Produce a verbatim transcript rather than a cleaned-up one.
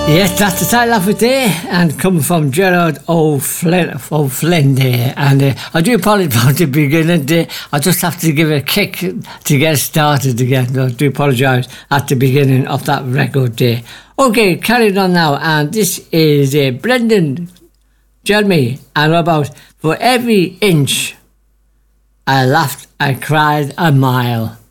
Yes, that's the title of it there, and coming from Gerard O'Flynn, O'Flynn there. And uh, I do apologise about the beginning there. I just have to give it a kick to get started again. I do apologise at the beginning of that record there. Okay, carrying on now, and this is uh, Brendan Jeremy, and about for every inch I laughed, I cried a mile.